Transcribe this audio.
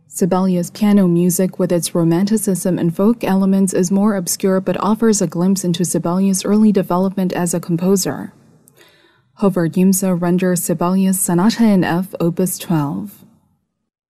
Sibelius' piano music with its romanticism and folk elements is more obscure but offers a glimpse into Sibelius' early development as a composer. Howard Yumsa renders Sibelius Sonata in F, Opus 12.